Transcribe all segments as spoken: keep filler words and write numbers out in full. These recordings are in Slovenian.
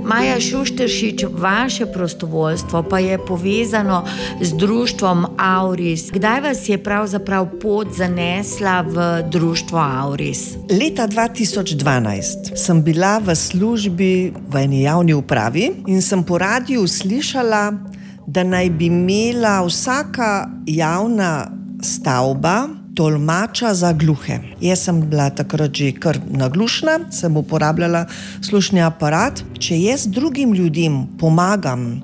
Maja Šušteršič, vaše prostovoljstvo pa je povezano z društvom Auris. Kdaj vas je pravzaprav pot zanesla v društvo Auris? Leta dva tisoč dvanajst sem bila v službi v eni javni upravi in sem po radiju slišala, da naj bi imela vsaka javna stavba tolmača za gluhe. Jaz sem bila takrat že kar naglušna, sem uporabljala slušni aparat. Če jaz drugim ljudem pomagam,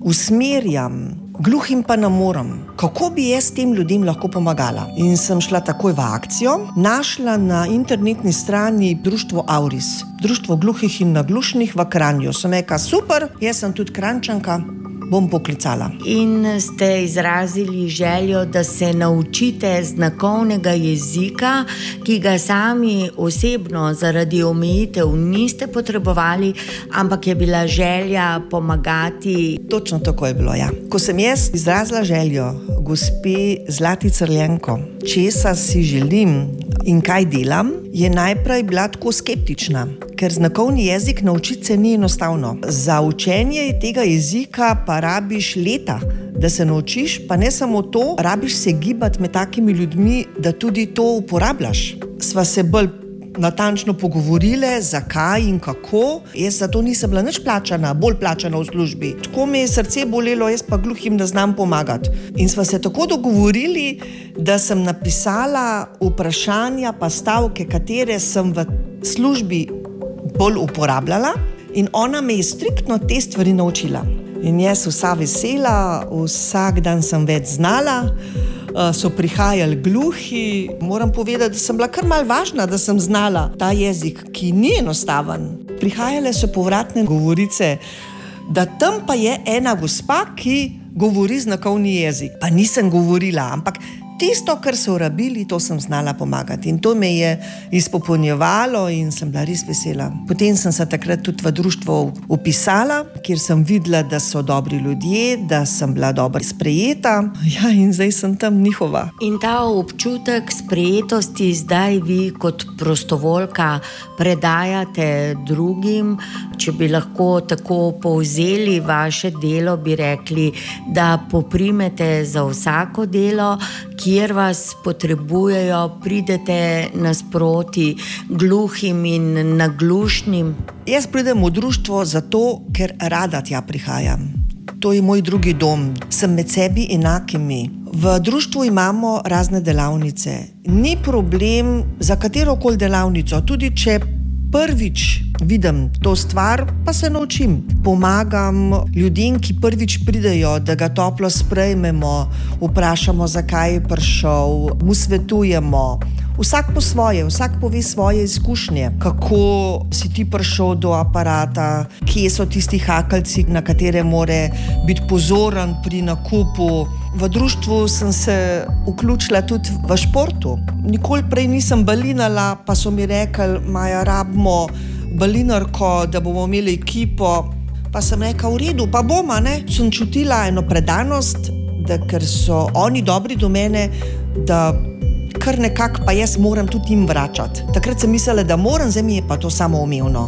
usmerjam, gluhim pa ne morem, kako bi jaz tem ljudem lahko pomagala? In sem šla takoj v akcijo, našla na internetni strani društvo Auris, društvo gluhih in naglušnih v Kranju. Sem rekla, super, jaz sem tudi Kranjčanka, bom poklicala. In ste izrazili željo, da se naučite znakovnega jezika, ki ga sami osebno zaradi omejitev niste potrebovali, ampak je bila želja pomagati. Točno tako je bilo, ja. Ko sem jaz izrazila željo gospe Zlati Crljenko, česa si želim in kaj delam, je najprej bila tako skeptična, ker znakovni jezik naučiti se ni enostavno. Za učenje tega jezika pa rabiš leta, da se naučiš, pa ne samo to, rabiš se gibati med takimi ljudmi, da tudi to uporabljaš. Sva se bolj natančno pogovorile, zakaj in kako. Jaz za to nisem bila nič plačana, bolj plačana v službi. Tako me je srce bolelo, jaz pa gluhim ne znam pomagati. In sva se tako dogovorili, da sem napisala vprašanja pa stavke, katere sem v službi bolj uporabljala, in ona me je striktno te stvari naučila. In jaz vsa vesela, vsak dan sem več znala, so prihajali gluhi. Moram povedati, da sem bila kar malo važna, da sem znala ta jezik, ki ni enostaven. Prihajale so povratne govorice, da tam pa je ena gospa, ki govori znakovni jezik. Pa nisem govorila, ampak tisto, kar so rabili, to sem znala pomagati. In to me je izpopolnjevalo in sem bila res vesela. Potem sem se takrat tudi v društvo vpisala, kjer sem videla, da so dobri ljudje, da sem bila dobro sprejeta. Ja, in zdaj sem tam njihova. In ta občutek sprejetosti zdaj vi kot prostovoljka predajate drugim. Če bi lahko tako povzeli vaše delo, bi rekli, da poprimete za vsako delo, kjer vas potrebujejo, pridete nasproti gluhim in naglušnim. Jaz pridem v društvo zato, ker rada tja prihajam. To je moj drugi dom. Sem med sebi enakimi. V društvu imamo razne delavnice. Ni problem za katerokoli delavnico, tudi če prvič vidim to stvar, pa se naučim. Pomagam ljudem, ki prvič pridejo, da ga toplo sprejmemo, vprašamo, zakaj je prišel, mu svetujemo. Vsak po svoje, vsak pove svoje izkušnje, kako si ti prišel do aparata, kje so tisti hakeljci, na katere more biti pozoren pri nakupu. V društvu sem se vključila tudi v športu. Nikoli prej nisem balinala, pa so mi rekli, Maja, rabimo balinarko, da bomo imeli ekipo. Pa sem rekla, v redu, pa bomo, ne? Sem čutila eno predanost, da ker so oni dobri do mene, da kar nekako pa jaz moram tudi jim vračati. Takrat sem mislila, da moram, zdaj mi je pa to samoumevno.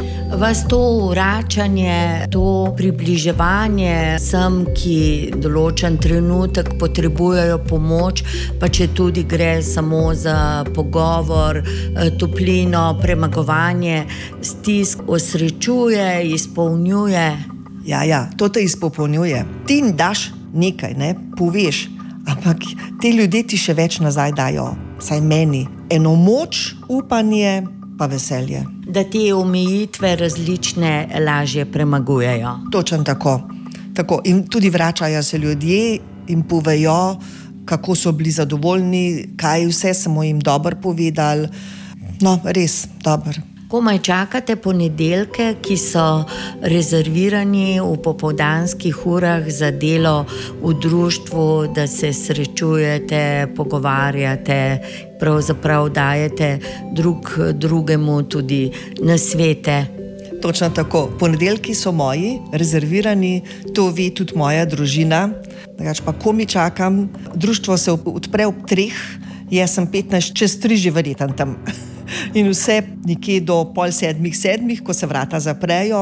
Vas to vračanje, to približevanje vsem, ki določen trenutek potrebujejo pomoč, pa če tudi gre samo za pogovor, toplino, premagovanje, stisk, osrečuje, izpolnjuje. Ja, ja, to te izpopolnjuje. Ti jim daš nekaj, ne, poveš, ampak te ljudje ti še več nazaj dajo, saj meni. Eno moč, upanje, pa veselje. Da te omejitve različne lažje premagujejo. Točno tako. Tako. In tudi vračajo se ljudje in povejo, kako so bili zadovoljni, kaj vse smo jim dobro povedali. No, res dobro. Komaj čakate ponedeljke, ki so rezervirani v popoldanskih urah za delo v društvu, da se srečujete, pogovarjate, pravzaprav dajete drug drugemu tudi nasvete. Točno tako. Ponedeljki so moji, rezervirani, to ve tudi moja družina. Drugač pa komi čakam. Društvo se odpre ob treh, jaz sem petnajst čez tri že verjetno tam. In vse nekje do pol sedmih, sedmih, ko se vrata zaprejo,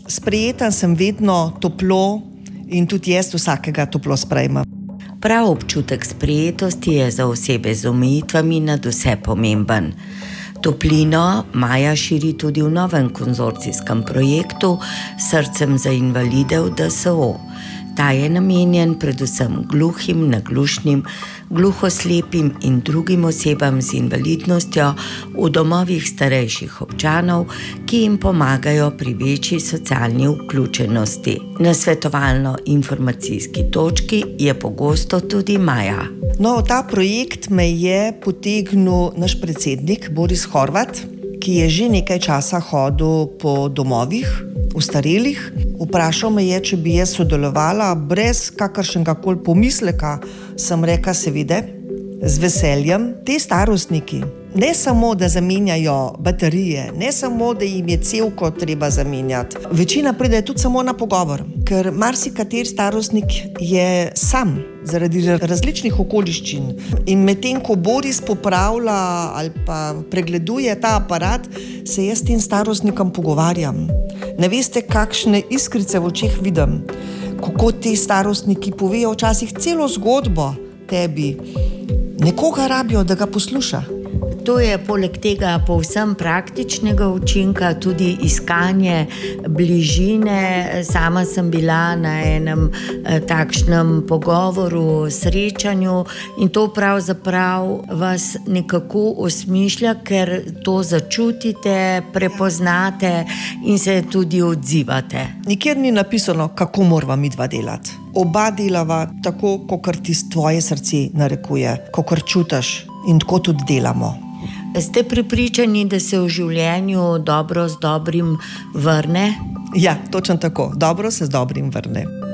Sprejeta sem vedno toplo in tudi jaz vsakega toplo sprejmem. Prav občutek sprejetosti je za osebe z omejitvami nadvse pomemben. Toplino Maja širi tudi v novem konzorcijskem projektu s Srcem za invalide v D S O. Ta je namenjen predvsem gluhim, naglušnim, gluhoslepim in drugim osebam z invalidnostjo v domovih starejših občanov, ki jim pomagajo pri večji socialni vključenosti. Na svetovalno-informacijski točki je pogosto tudi Maja. No, ta projekt me je potegnil naš predsednik Boris Horvat, ki je že nekaj časa hodil po domovih ostarelih. Vprašal me je, če bi jaz sodelovala, brez kakršnega koli pomisleka. Sem rekla, seveda, z veseljem. Te starostniki, ne samo, da zamenjajo baterije, ne samo, da jim je cevko treba zamenjati. Večina pride tudi samo na pogovor, ker marsikateri starostnik je sam, zaradi različnih okoliščin. In medtem, ko Boris popravlja ali pa pregleduje ta aparat, se jaz s tem starostnikom pogovarjam. Ne veste, kakšne iskrice v očeh vidim, kako ti starostniki povejo včasih celo zgodbo tebi. Nekoga rabijo, da ga posluša. To je poleg tega povsem praktičnega učinka tudi iskanje bližine. Sama sem bila na enem eh, takšnem pogovoru, srečanju in to pravzaprav vas nekako osmišlja, ker to začutite, prepoznate in se tudi odzivate. Nikjer ni napisano, kako morava midva delati. Oba delava tako, kakor ti tvoje srce narekuje, kakor čutiš in tako tudi delamo. Ste prepričani, da se v življenju dobro z dobrim vrne? Ja, točno tako. Dobro se z dobrim vrne.